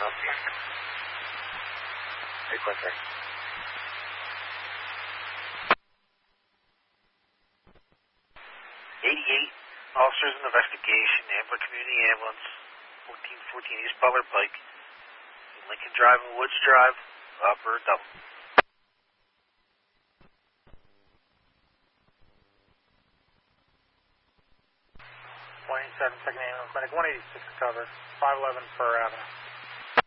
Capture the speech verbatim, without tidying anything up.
Southeast. eight point three. eighty-eight, officers in investigation, Ambler Community Ambulance, fourteen fourteen East Butler Pike, Lincoln Drive and Woods Drive, upper double. one eighty-seven, second ambulance, medic one eighty-six cover, five eleven Fur Avenue.